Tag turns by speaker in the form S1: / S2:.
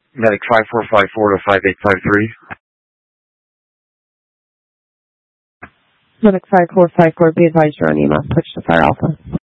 S1: Medic 5454 to 5853.
S2: Medic 5454, be advised you're on EMS, switch to Fire Alpha.